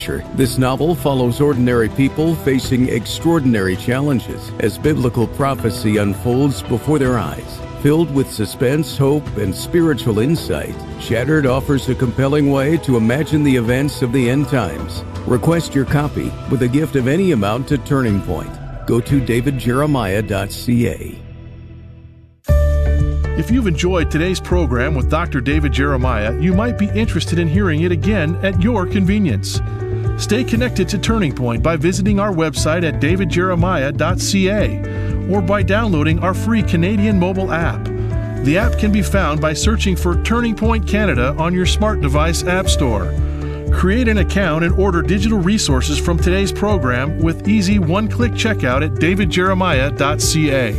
This novel follows ordinary people facing extraordinary challenges as biblical prophecy unfolds before their eyes. Filled with suspense, hope, and spiritual insight, Shattered offers a compelling way to imagine the events of the end times. Request your copy with a gift of any amount to Turning Point. Go to davidjeremiah.ca. If you've enjoyed today's program with Dr. David Jeremiah, you might be interested in hearing it again at your convenience. Stay connected to Turning Point by visiting our website at davidjeremiah.ca or by downloading our free Canadian mobile app. The app can be found by searching for Turning Point Canada on your smart device app store. Create an account and order digital resources from today's program with easy one-click checkout at davidjeremiah.ca.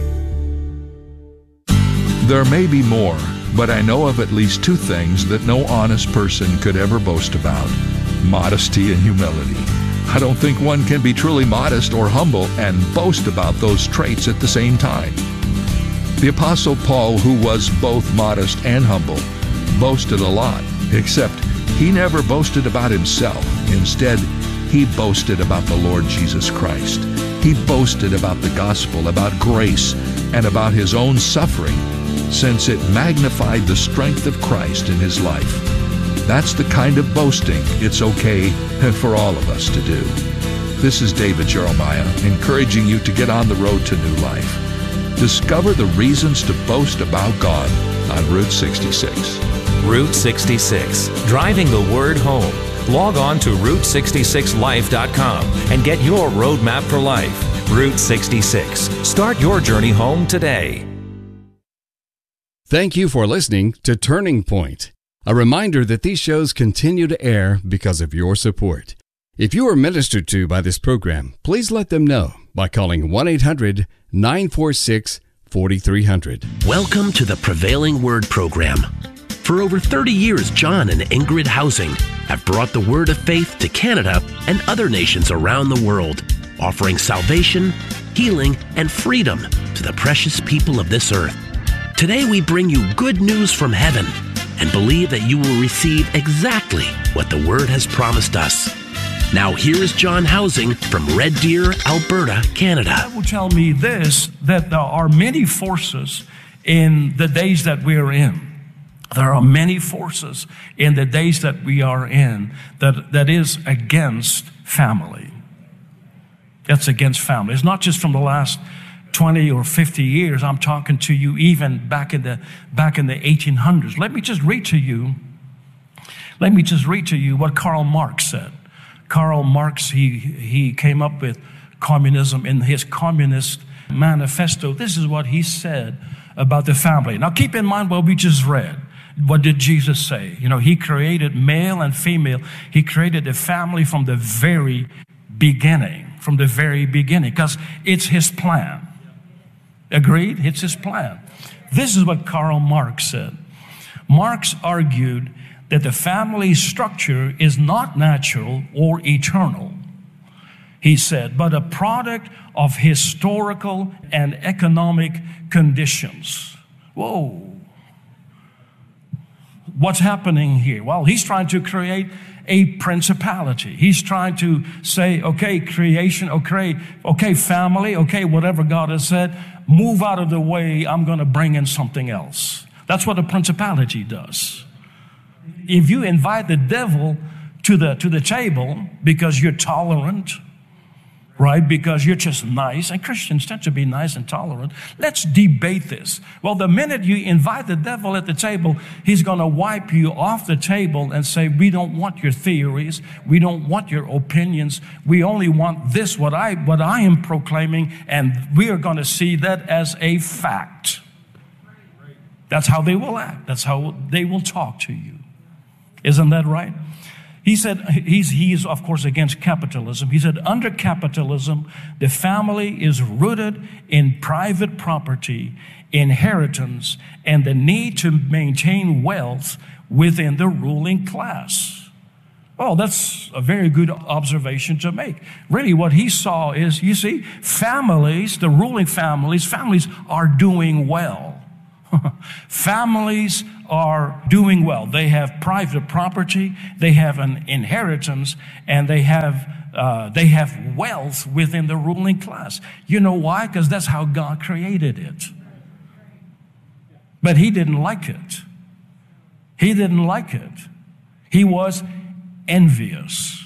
There may be more, but I know of at least two things that no honest person could ever boast about: modesty and humility. I don't think one can be truly modest or humble and boast about those traits at the same time. The Apostle Paul, who was both modest and humble, boasted a lot, except he never boasted about himself. Instead, he boasted about the Lord Jesus Christ. He boasted about the gospel, about grace, and about his own suffering, since it magnified the strength of Christ in his life. That's the kind of boasting it's okay for all of us to do. This is David Jeremiah, encouraging you to get on the road to new life. Discover the reasons to boast about God on Route 66. Route 66, driving the word home. Log on to Route66Life.com and get your roadmap for life. Route 66. Start your journey home today. Thank you for listening to Turning Point. A reminder that these shows continue to air because of your support. If you are ministered to by this program, please let them know by calling 1-800-946-4300. Welcome to the Prevailing Word program. For over 30 years, John and Ingrid Housing have brought the word of faith to Canada and other nations around the world, offering salvation, healing, and freedom to the precious people of this earth. Today we bring you good news from heaven and believe that you will receive exactly what the Word has promised us. Now here is John Housing from Red Deer, Alberta, Canada. The Bible tells me this, that there are many forces in the days that we are in. There are many forces in the days that we are in that is against family. That's against family. It's not just from the last 20 or 50 years. I'm talking to you even back in the 1800s. Let me just read to you what Karl Marx said. Karl Marx, he came up with communism in his Communist Manifesto. This is what he said about the family. Now keep in mind what we just read. What did Jesus say? You know, he created male and female. He created the family from the very beginning, because it's his plan. Agreed? It's his plan. This is what Karl Marx said. Marx argued that the family structure is not natural or eternal, he said, but a product of historical and economic conditions. Whoa. What's happening here? Well, he's trying to create a principality. He's trying to say, okay, creation, okay, family, okay, whatever God has said, move out of the way, I'm going to bring in something else. That's what a principality does. If you invite the devil to the table because you're tolerant, right? Because you're just nice, and Christians tend to be nice and tolerant. Let's debate this. Well, the minute you invite the devil at the table, he's going to wipe you off the table and say, we don't want your theories. We don't want your opinions. We only want this, what I am proclaiming, and we are going to see that as a fact. That's how they will act. That's how they will talk to you. Isn't that right? He said, he's of course against capitalism. He said, under capitalism, the family is rooted in private property, inheritance, and the need to maintain wealth within the ruling class. Well, that's a very good observation to make. Really, what he saw is, you see, families, the ruling families are doing well. Families are doing well. They have private property, they have an inheritance, and they have wealth within the ruling class. You know why? Because that's how God created it. But he didn't like it. He didn't like it. He was envious.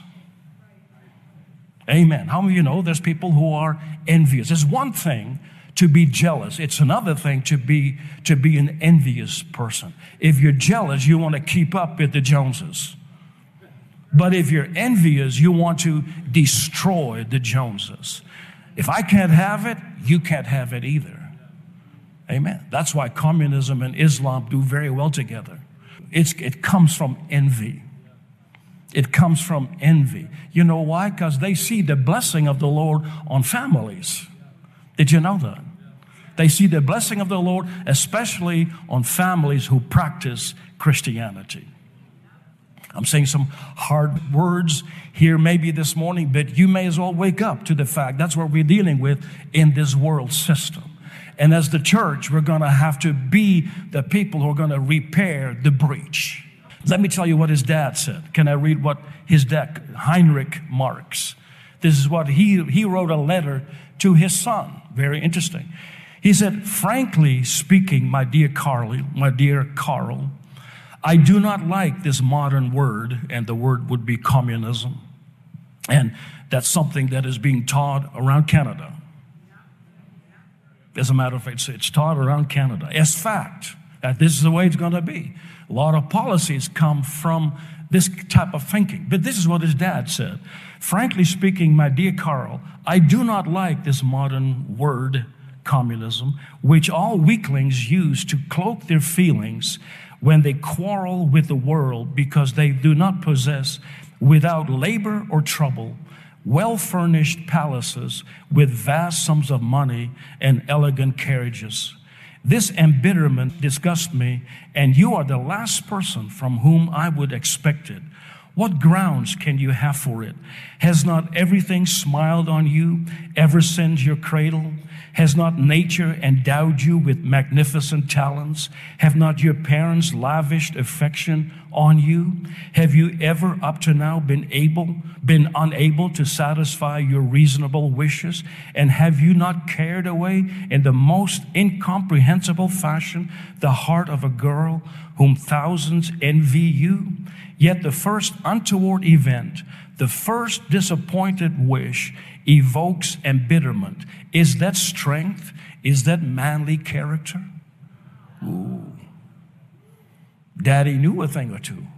Amen. How many of you know there's people who are envious? It's one thing to be jealous. It's another thing to be an envious person. If you're jealous, you want to keep up with the Joneses. But if you're envious, you want to destroy the Joneses. If I can't have it, you can't have it either. Amen. That's why communism and Islam do very well together. It comes from envy. It comes from envy. You know why? Because they see the blessing of the Lord on families. Did you know that? They see the blessing of the Lord, especially on families who practice Christianity. I'm saying some hard words here maybe this morning, but you may as well wake up to the fact that's what we're dealing with in this world system. And as the church, we're going to have to be the people who are going to repair the breach. Let me tell you what his dad said. Can I read what his dad, Heinrich Marx? This is what he wrote a letter to his son. Very interesting. He said, frankly speaking, my dear Carl, I do not like this modern word, and the word would be communism. And that's something that is being taught around Canada. As a matter of fact, it's taught around Canada. As fact, that this is the way it's going to be. A lot of policies come from this type of thinking. But this is what his dad said. Frankly speaking, my dear Carl, I do not like this modern word, communism, which all weaklings use to cloak their feelings when they quarrel with the world because they do not possess, without labor or trouble, well-furnished palaces with vast sums of money and elegant carriages. This embitterment disgusts me, and you are the last person from whom I would expect it. What grounds can you have for it? Has not everything smiled on you ever since your cradle? Has not nature endowed you with magnificent talents? Have not your parents lavished affection on you? Have you ever up to now been unable to satisfy your reasonable wishes? And have you not carried away in the most incomprehensible fashion the heart of a girl whom thousands envy you? Yet the first untoward event, the first disappointed wish, evokes embitterment. Is that strength? Is that manly character? Ooh. Daddy knew a thing or two.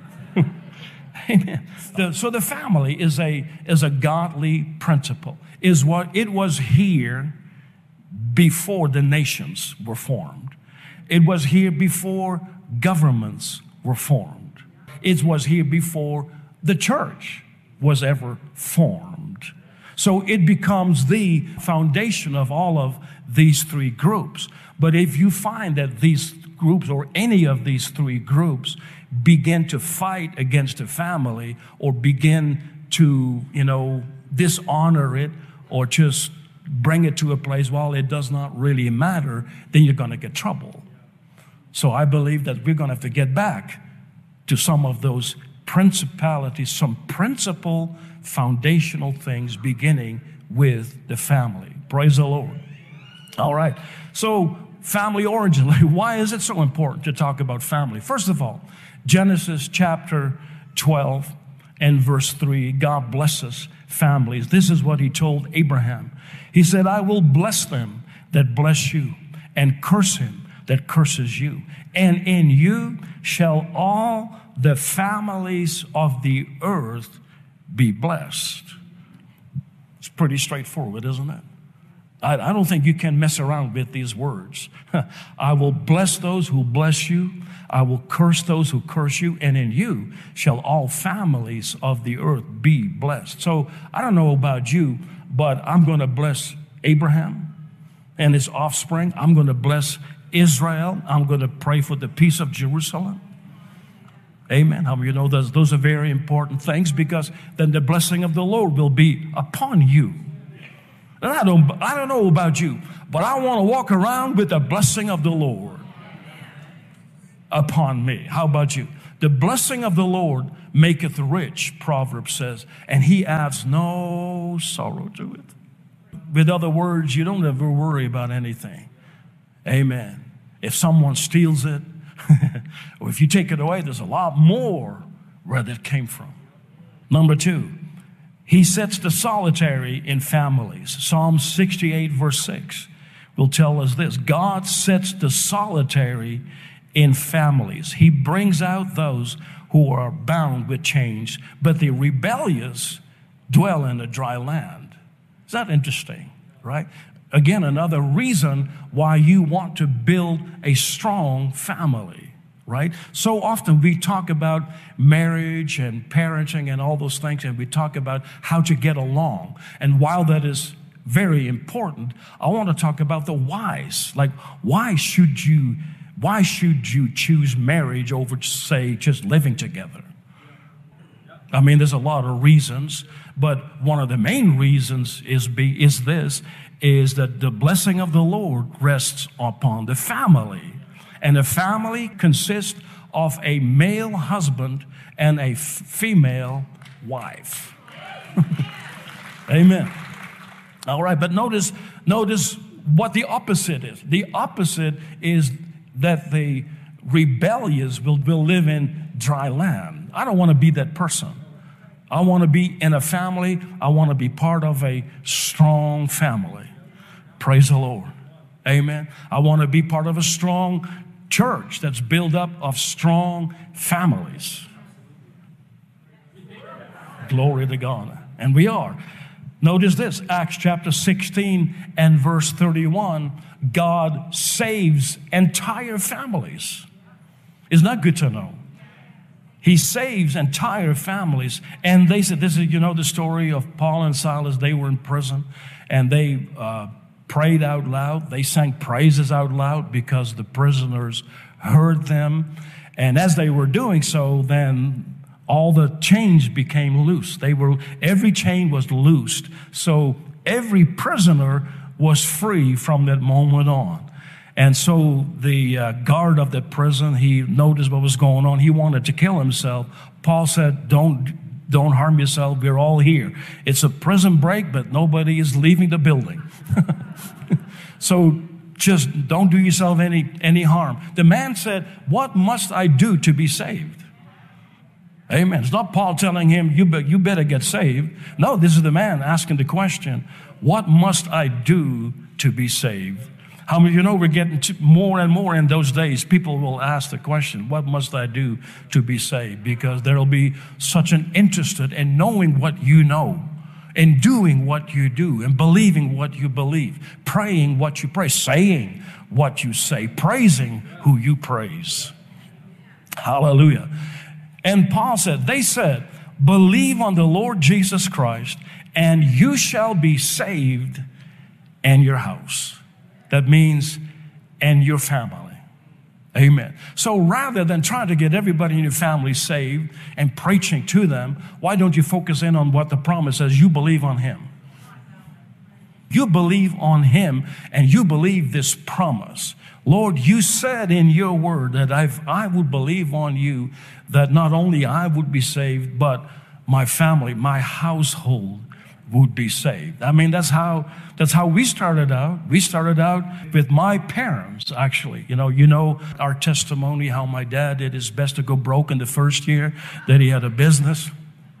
Amen. So the family is a godly principle. Is what it was here before the nations were formed. It was here before governments were formed. It was here before the church was ever formed. So it becomes the foundation of all of these three groups. But if you find that these groups or any of these three groups begin to fight against the family or begin to, dishonor it or just bring it to a place, well, it does not really matter, then you're going to get trouble. So I believe that we're going to have to get back to some of those principalities, some principal foundational things beginning with the family. Praise the Lord. All right. So family origin. Why is it so important to talk about family? First of all, Genesis chapter 12 and verse 3, God blesses families. This is what he told Abraham. He said, I will bless them that bless you and curse him that curses you. And in you shall all the families of the earth be blessed. It's pretty straightforward, isn't it? I don't think you can mess around with these words. I will bless those who bless you. I will curse those who curse you. And in you shall all families of the earth be blessed. So I don't know about you, but I'm going to bless Abraham and his offspring. I'm going to bless Israel. I'm going to pray for the peace of Jerusalem. Amen. How many of you know those are very important things, because then the blessing of the Lord will be upon you. And I don't know about you, but I want to walk around with the blessing of the Lord. upon me. How about you? The blessing of the Lord maketh rich, Proverbs says, and he adds no sorrow to it. With other words, you don't ever worry about anything. Amen. If someone steals it, or if you take it away, there's a lot more where that came from. Number 2, he sets the solitary in families. Psalm 68 verse 6 will tell us this. God sets the solitary in families. He brings out those who are bound with chains, but the rebellious dwell in a dry land. Is that interesting, right? Again, another reason why you want to build a strong family, right? So often we talk about marriage and parenting and all those things, and we talk about how to get along. And while that is very important, I want to talk about the whys. Like, why should you choose marriage over, say, just living together? I mean, there's a lot of reasons, but one of the main reasons is that the blessing of the Lord rests upon the family. And the family consists of a male husband and a female wife. Amen. All right, but notice what the opposite is. The opposite is that the rebellious will live in dry land. I don't want to be that person. I want to be in a family. I want to be part of a strong family. Praise the Lord. Amen. I want to be part of a strong church that's built up of strong families. Glory to God. And we are. Notice this, Acts chapter 16 and verse 31, God saves entire families. Isn't that good to know? He saves entire families. And they said, this is, the story of Paul and Silas. They were in prison and they prayed out loud. They sang praises out loud because the prisoners heard them. And as they were doing so, then all the chains became loose. Every chain was loosed. So every prisoner was free from that moment on. And so the guard of the prison, he noticed what was going on. He wanted to kill himself. Paul said, don't harm yourself. We're all here. It's a prison break, but nobody is leaving the building. So just don't do yourself any harm. The man said, what must I do to be saved? Amen. It's not Paul telling him, you better get saved. No, this is the man asking the question, what must I do to be saved? How many of you know we're getting more and more in those days? People will ask the question, what must I do to be saved? Because there will be such an interest in knowing what you know, in doing what you do, and believing what you believe, praying what you pray, saying what you say, praising who you praise. Hallelujah. And Paul said, they said, believe on the Lord Jesus Christ and you shall be saved and your house. That means, and your family. Amen. So rather than trying to get everybody in your family saved and preaching to them, why don't you focus in on what the promise says? You believe on him. You believe on him and you believe this promise. Lord, you said in your word that I would believe on you, that not only I would be saved, but my family, my household would be saved. I mean, that's how we started out. We started out with my parents, actually. You know our testimony, how my dad did his best to go broke in the first year that he had a business.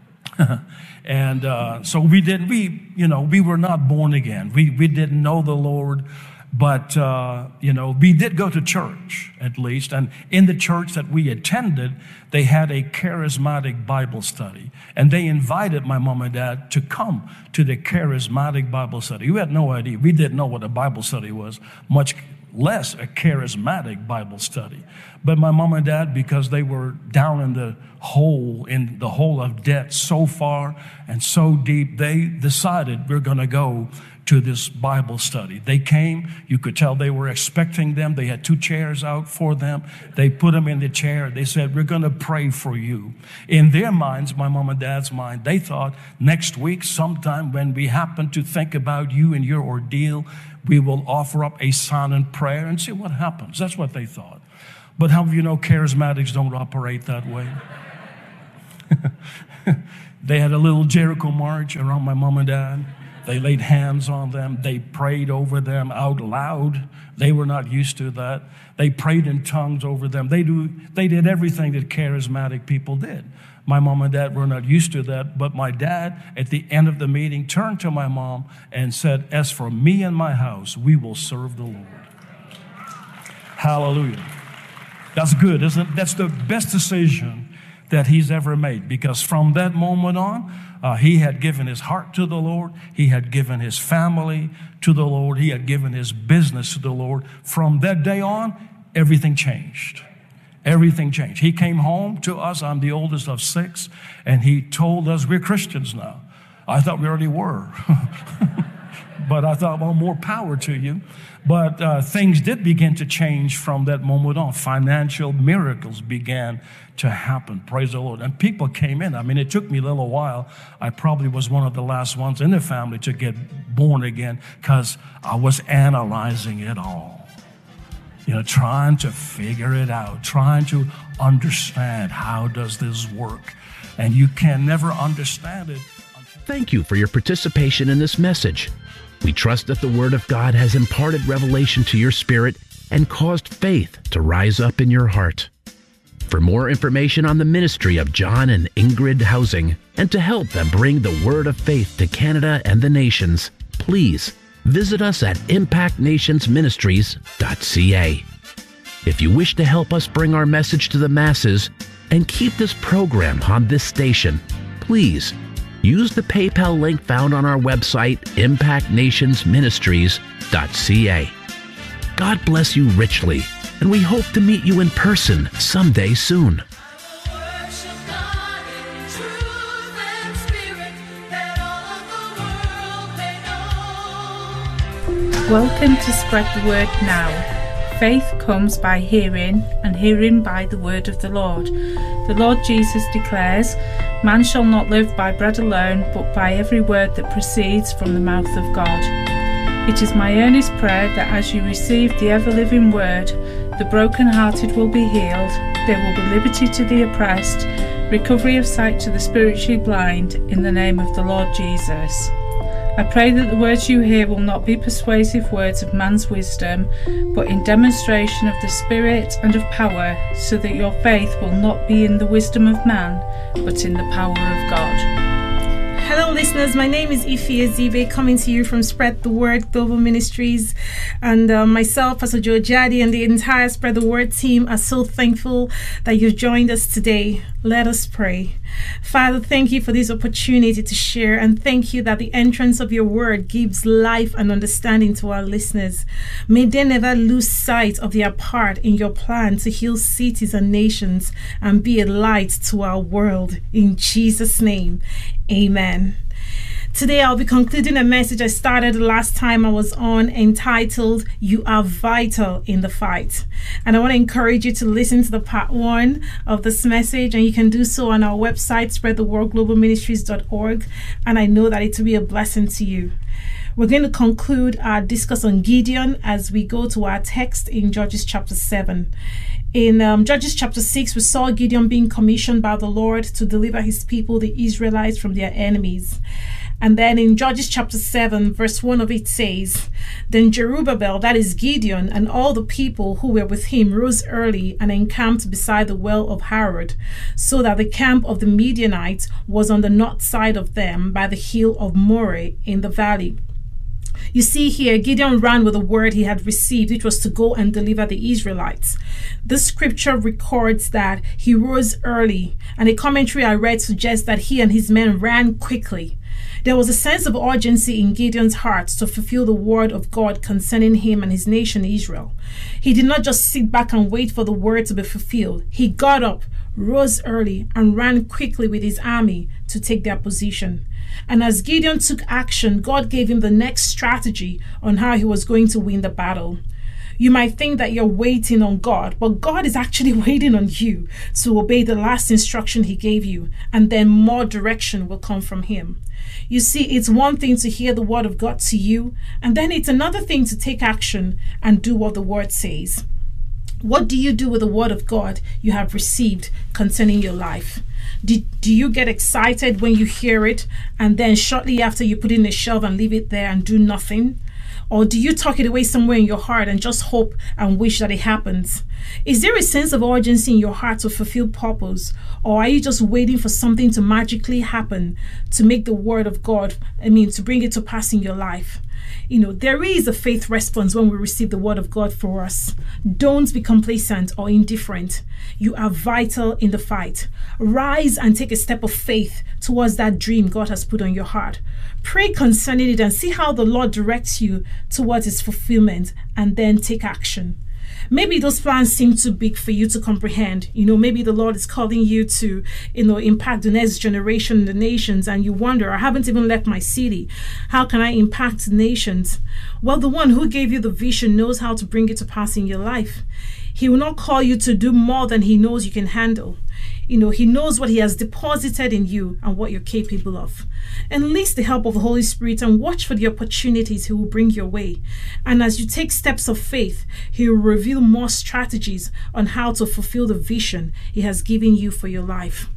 And so we were not born again. We didn't know the Lord. But, we did go to church, at least. And in the church that we attended, they had a charismatic Bible study. And they invited my mom and dad to come to the charismatic Bible study. We had no idea. We didn't know what a Bible study was, much less a charismatic Bible study. But my mom and dad, because they were down in the hole of debt so far and so deep, they decided we're going to go to this Bible study. They came. You could tell they were expecting them. They had 2 chairs out for them. They put them in the chair. They said, we're going to pray for you. In their minds, my mom and dad's mind, they thought next week, sometime when we happen to think about you and your ordeal, we will offer up a silent prayer and see what happens. That's what they thought. But how do you know charismatics don't operate that way? They had a little Jericho march around my mom and dad. They laid hands on them. They prayed over them out loud. They were not used to that. They prayed in tongues over them. They did everything that charismatic people did. My mom and dad were not used to that, but my dad, at the end of the meeting, turned to my mom and said, "As for me and my house, we will serve the Lord." Hallelujah. That's good, isn't it? That's the best decision that he's ever made, because from that moment on, he had given his heart to the Lord. He had given his family to the Lord. He had given his business to the Lord. From that day on, everything changed. Everything changed. He came home to us. I'm the oldest of 6, and he told us we're Christians now. I thought we already were. But I thought, well, more power to you. But things did begin to change from that moment on. Financial miracles began to happen. Praise the Lord. And people came in. I mean, it took me a little while. I probably was one of the last ones in the family to get born again, because I was analyzing it all. Trying to figure it out, trying to understand, how does this work? And you can never understand it. Thank you for your participation in this message. We trust that the Word of God has imparted revelation to your spirit and caused faith to rise up in your heart. For more information on the ministry of John and Ingrid Housing, and to help them bring the Word of faith to Canada and the nations, please visit us at impactnationsministries.ca. If you wish to help us bring our message to the masses and keep this program on this station, please use the PayPal link found on our website, impactnationsministries.ca. God bless you richly, and we hope to meet you in person someday soon. Welcome to Spread the Word Now. Faith comes by hearing, and hearing by the word of the Lord. The Lord Jesus declares, "Man shall not live by bread alone, but by every word that proceeds from the mouth of God." It is my earnest prayer that as you receive the ever-living word, the broken-hearted will be healed, there will be liberty to the oppressed, recovery of sight to the spiritually blind, in the name of the Lord Jesus. I pray that the words you hear will not be persuasive words of man's wisdom, but in demonstration of the Spirit and of power, so that your faith will not be in the wisdom of man, but in the power of God. Hello listeners, my name is Ife Azibe, coming to you from Spread the Word Global Ministries, and myself, Pastor Joe Jadi, and the entire Spread the Word team are so thankful that you've joined us today. Let us pray. Father, thank you for this opportunity to share, and thank you that the entrance of your word gives life and understanding to our listeners. May they never lose sight of their part in your plan to heal cities and nations and be a light to our world. In Jesus' name, amen. Today I'll be concluding a message I started the last time I was on, entitled, "You Are Vital in the Fight." And I want to encourage you to listen to the part 1 of this message, and you can do so on our website, spreadthewordglobalministries.org, and I know that it will be a blessing to you. We're going to conclude our discuss on Gideon as we go to our text in Judges chapter 7. In Judges chapter 6, we saw Gideon being commissioned by the Lord to deliver his people, the Israelites, from their enemies. And then in Judges chapter 7, verse 1 of it says, "Then Jerubbaal, that is Gideon, and all the people who were with him rose early and encamped beside the well of Harod, so that the camp of the Midianites was on the north side of them by the hill of Moreh in the valley." You see here, Gideon ran with the word he had received, which was to go and deliver the Israelites. This scripture records that he rose early, and a commentary I read suggests that he and his men ran quickly. There was a sense of urgency in Gideon's heart to fulfill the word of God concerning him and his nation Israel. He did not just sit back and wait for the word to be fulfilled. He got up, rose early, and ran quickly with his army to take their position. And as Gideon took action, God gave him the next strategy on how he was going to win the battle. You might think that you're waiting on God, but God is actually waiting on you to obey the last instruction he gave you, and then more direction will come from him. You see, it's one thing to hear the word of God to you, and then it's another thing to take action and do what the word says. What do you do with the word of God you have received concerning your life? Do you get excited when you hear it and then shortly after you put it in a shelf and leave it there and do nothing? Or do you tuck it away somewhere in your heart and just hope and wish that it happens? Is there a sense of urgency in your heart to fulfill purpose? Or are you just waiting for something to magically happen to make the word of God, to bring it to pass in your life? There is a faith response when we receive the word of God for us. Don't be complacent or indifferent. You are vital in the fight. Rise and take a step of faith towards that dream God has put on your heart. Pray concerning it and see how the Lord directs you towards its fulfillment, and then take action. Maybe those plans seem too big for you to comprehend. Maybe the Lord is calling you to, impact the next generation in the nations, and you wonder, I haven't even left my city. How can I impact the nations? Well, the one who gave you the vision knows how to bring it to pass in your life. He will not call you to do more than he knows you can handle. He knows what he has deposited in you and what you're capable of. Enlist the help of the Holy Spirit and watch for the opportunities he will bring your way. And as you take steps of faith, he will reveal more strategies on how to fulfill the vision he has given you for your life.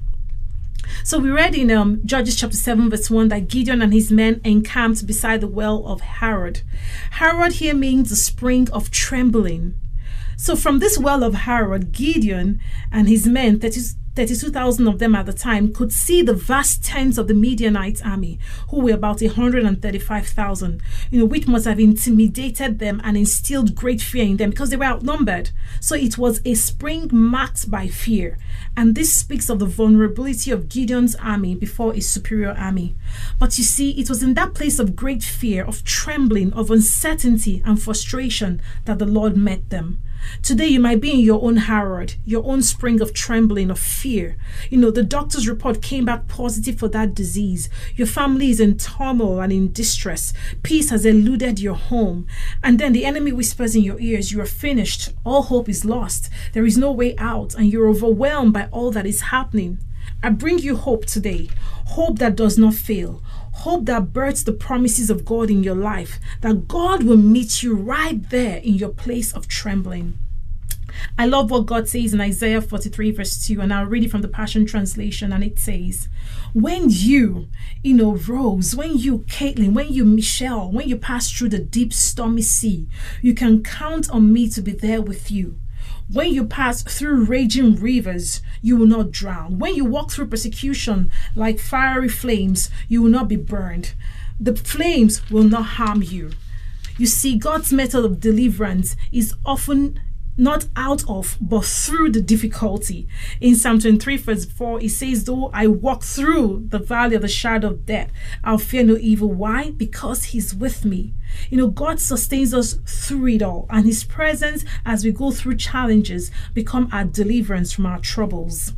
So we read in Judges chapter 7 verse 1 that Gideon and his men encamped beside the well of Harod. Harod here means the spring of trembling. So from this well of Harod, Gideon and his men, 32,000 of them at the time, could see the vast tents of the Midianite army, who were about 135,000, which must have intimidated them and instilled great fear in them because they were outnumbered. So it was a spring marked by fear. And this speaks of the vulnerability of Gideon's army before a superior army. But you see, it was in that place of great fear, of trembling, of uncertainty and frustration that the Lord met them. Today you might be in your own Harod, your own spring of trembling, of fear. The doctor's report came back positive for that disease. Your family is in turmoil and in distress. Peace has eluded your home. And then the enemy whispers in your ears, you are finished. All hope is lost. There is no way out, and you're overwhelmed by all that is happening. I bring you hope today. Hope that does not fail. Hope that births the promises of God in your life, that God will meet you right there in your place of trembling. I love what God says in Isaiah 43 verse 2, and I'll read it from the Passion Translation, and it says, when you, Rose, when you, Caitlin, when you, Michelle, when you pass through the deep stormy sea, you can count on me to be there with you. When you pass through raging rivers, you will not drown. When you walk through persecution like fiery flames, you will not be burned. The flames will not harm you. You see, God's method of deliverance is often not out of, but through the difficulty. In Psalm 23 verse 4, it says, though I walk through the valley of the shadow of death, I'll fear no evil. Why? Because he's with me. God sustains us through it all, and his presence as we go through challenges become our deliverance from our troubles.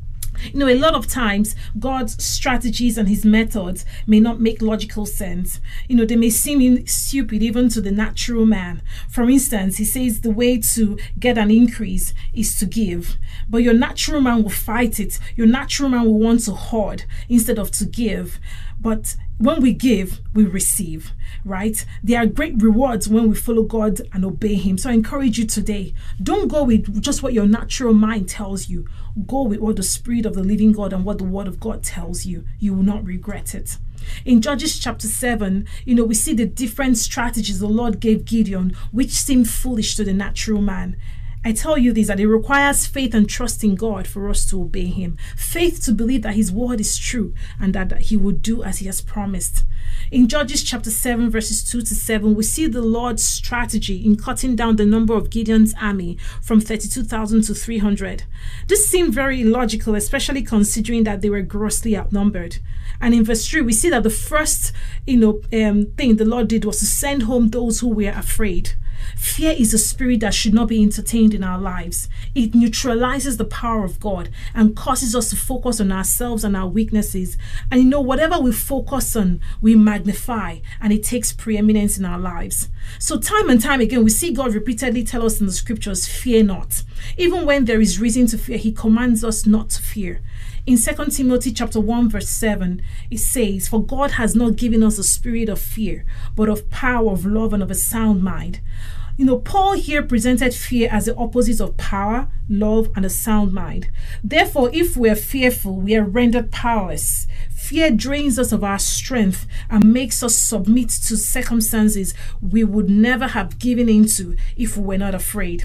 A lot of times God's strategies and his methods may not make logical sense. They may seem stupid even to the natural man. For instance, he says the way to get an increase is to give. But your natural man will fight it. Your natural man will want to hoard instead of to give. But when we give, we receive, right? There are great rewards when we follow God and obey him. So I encourage you today, don't go with just what your natural mind tells you. Go with what the Spirit of the living God and what the Word of God tells you. You will not regret it. In Judges chapter 7, we see the different strategies the Lord gave Gideon, which seemed foolish to the natural man. I tell you this, that it requires faith and trust in God for us to obey him. Faith to believe that his word is true and that he will do as he has promised. In Judges chapter 7 verses 2 to 7, we see the Lord's strategy in cutting down the number of Gideon's army from 32,000 to 300. This seemed very illogical, especially considering that they were grossly outnumbered. And in verse 3, we see that the first thing the Lord did was to send home those who were afraid. Fear is a spirit that should not be entertained in our lives. It neutralizes the power of God and causes us to focus on ourselves and our weaknesses. And whatever we focus on, we magnify, and it takes preeminence in our lives. So time and time again, we see God repeatedly tell us in the scriptures, fear not. Even when there is reason to fear, he commands us not to fear. In 2 Timothy chapter 1 verse 7, it says, for God has not given us a spirit of fear, but of power, of love, and of a sound mind. Paul here presented fear as the opposite of power, love, and a sound mind. Therefore, if we are fearful, we are rendered powerless. Fear drains us of our strength and makes us submit to circumstances we would never have given into if we were not afraid.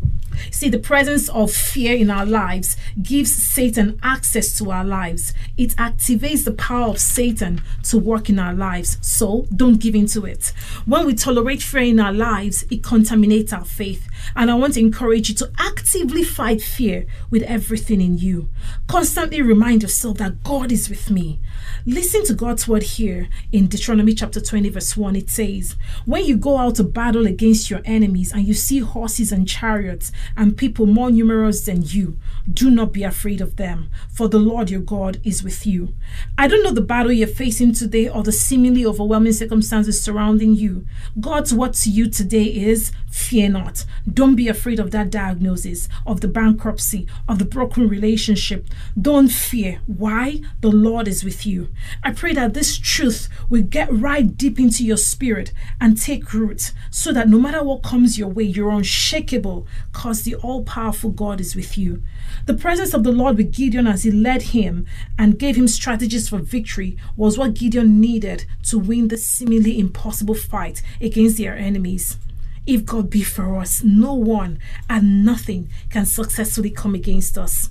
See, the presence of fear in our lives gives Satan access to our lives. It activates the power of Satan to work in our lives. So don't give in to it. When we tolerate fear in our lives, it contaminates our faith. And I want to encourage you to actively fight fear with everything in you. Constantly remind yourself that God is with me. Listen to God's word here in Deuteronomy chapter 20 verse 1. It says, when you go out to battle against your enemies and you see horses and chariots and people more numerous than you, do not be afraid of them, for the Lord your God is with you. I don't know the battle you're facing today or the seemingly overwhelming circumstances surrounding you. God's word to you today is, fear not. Don't be afraid of that diagnosis, of the bankruptcy, of the broken relationship. Don't fear. Why? The Lord is with you. I pray that this truth will get right deep into your spirit and take root, so that no matter what comes your way, you're unshakable, because the all-powerful God is with you. The presence of the Lord with Gideon as he led him and gave him strategies for victory was what Gideon needed to win this seemingly impossible fight against their enemies. If God be for us, no one and nothing can successfully come against us.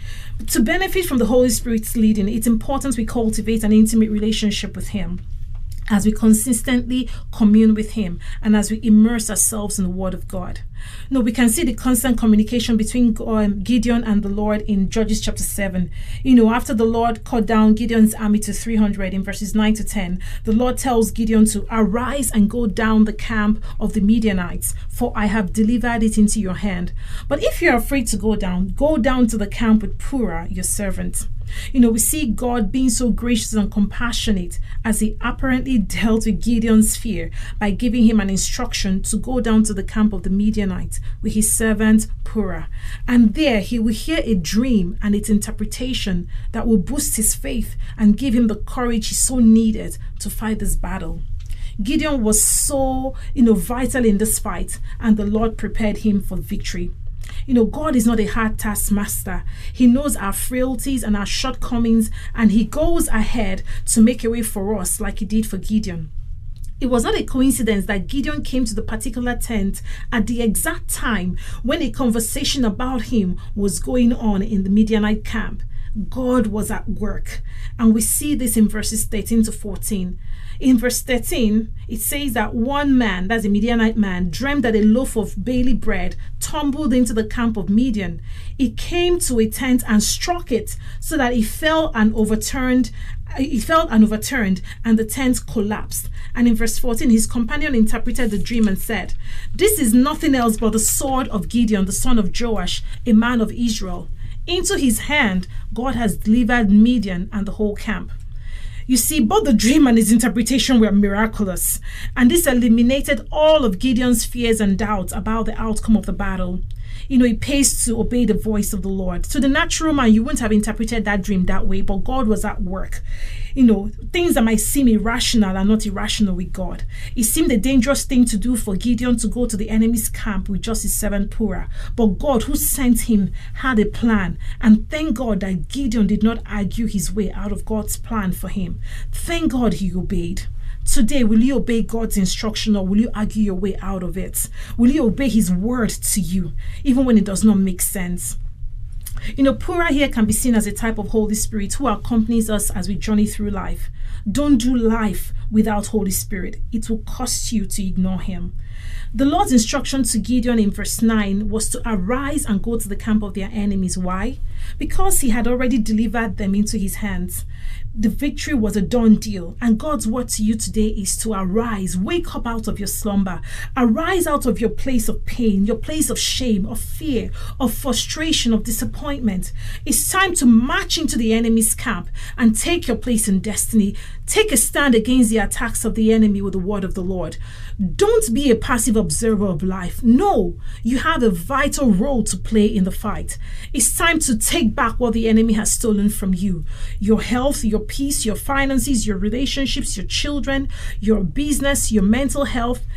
To benefit from the Holy Spirit's leading, it's important we cultivate an intimate relationship with Him as we consistently commune with Him and as we immerse ourselves in the Word of God. No, we can see the constant communication between Gideon and the Lord in Judges chapter 7. After the Lord cut down Gideon's army to 300 in verses 9 to 10, the Lord tells Gideon to arise and go down the camp of the Midianites, for I have delivered it into your hand. But if you're afraid to go down to the camp with Purah, your servant. We see God being so gracious and compassionate as He apparently dealt with Gideon's fear by giving him an instruction to go down to the camp of the Midianites with his servant Purah. And there he will hear a dream and its interpretation that will boost his faith and give him the courage he so needed to fight this battle. Gideon was so, vital in this fight, and the Lord prepared him for victory. God is not a hard taskmaster. He knows our frailties and our shortcomings, and He goes ahead to make a way for us like He did for Gideon. It was not a coincidence that Gideon came to the particular tent at the exact time when a conversation about him was going on in the Midianite camp. God was at work, and we see this in verses 13 to 14. In verse 13, it says that one man, that's a Midianite man, dreamed that a loaf of barley bread tumbled into the camp of Midian. It came to a tent and struck it, so that it fell and overturned, and the tent collapsed. And in verse 14, his companion interpreted the dream and said, "This is nothing else but the sword of Gideon, the son of Joash, a man of Israel. Into his hand God has delivered Midian and the whole camp." You see, both the dream and his interpretation were miraculous, and this eliminated all of Gideon's fears and doubts about the outcome of the battle. It pays to obey the voice of the Lord. To the natural man, you wouldn't have interpreted that dream that way, but God was at work. Things that might seem irrational are not irrational with God. It seemed a dangerous thing to do for Gideon to go to the enemy's camp with just his servant Purah. But God, who sent him, had a plan. And thank God that Gideon did not argue his way out of God's plan for him. Thank God he obeyed. Today, will you obey God's instruction, or will you argue your way out of it? Will you obey His word to you, even when it does not make sense? Purah here can be seen as a type of Holy Spirit who accompanies us as we journey through life. Don't do life without Holy Spirit. It will cost you to ignore Him. The Lord's instruction to Gideon in verse 9 was to arise and go to the camp of their enemies. Why? Because He had already delivered them into His hands. The victory was a done deal, and God's word to you today is to arise. Wake up out of your slumber. Arise out of your place of pain, your place of shame, of fear, of frustration, of disappointment. It's time to march into the enemy's camp and take your place in destiny. Take a stand against the attacks of the enemy with the word of the Lord. Don't be a passive observer of life. No, you have a vital role to play in the fight. It's time to take back what the enemy has stolen from you. Your health, your peace, your finances, your relationships, your children, your business, your mental health.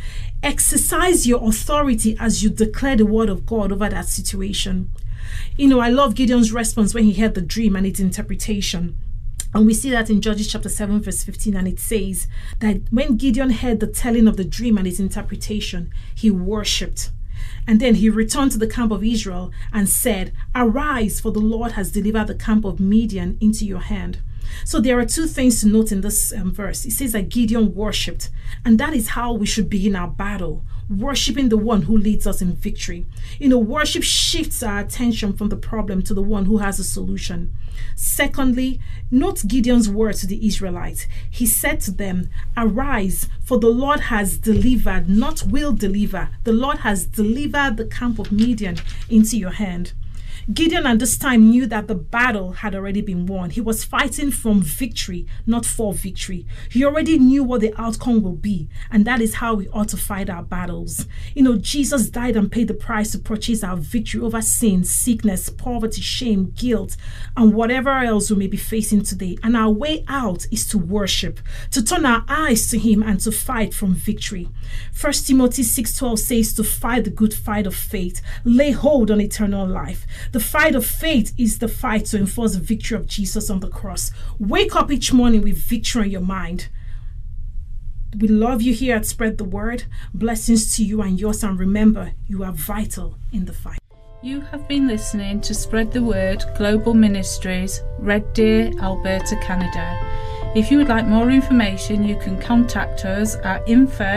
Exercise your authority as you declare the word of God over that situation. I love Gideon's response when he heard the dream and its interpretation. And we see that in Judges chapter 7 verse 15, and it says that when Gideon heard the telling of the dream and its interpretation, he worshipped. And then he returned to the camp of Israel and said, "Arise, for the Lord has delivered the camp of Midian into your hand." So there are two things to note in this verse. It says that Gideon worshipped, and that is how we should begin our battle, worshiping the one who leads us in victory. Worship shifts our attention from the problem to the one who has a solution. Secondly, note Gideon's words to the Israelites. He said to them, "Arise, for the Lord has delivered," not will deliver. The Lord has delivered the camp of Midian into your hand. Gideon at this time knew that the battle had already been won. He was fighting from victory, not for victory. He already knew what the outcome will be, and that is how we ought to fight our battles. Jesus died and paid the price to purchase our victory over sin, sickness, poverty, shame, guilt, and whatever else we may be facing today. And our way out is to worship, to turn our eyes to Him, and to fight from victory. 1 Timothy 6:12 says to fight the good fight of faith, lay hold on eternal life. The fight of faith is the fight to enforce the victory of Jesus on the cross. Wake up each morning with victory on your mind. We love you here at Spread the Word. Blessings to you and yours, and remember, you are vital in the fight. You have been listening to Spread the Word Global Ministries, Red Deer, Alberta, Canada. If you would like more information, you can contact us at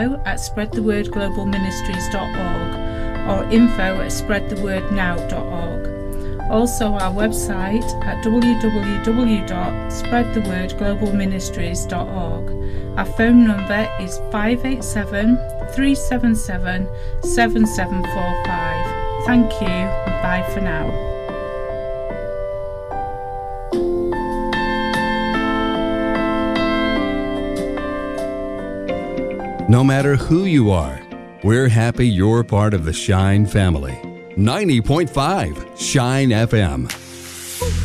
info@spreadthewordglobalministries.org or info@spreadthewordnow.org. Also our website at www.spreadthewordglobalministries.org. Our phone number is 587-377-7745. Thank you and bye for now. No matter who you are, we're happy you're part of the Shine family. 90.5 Shine FM.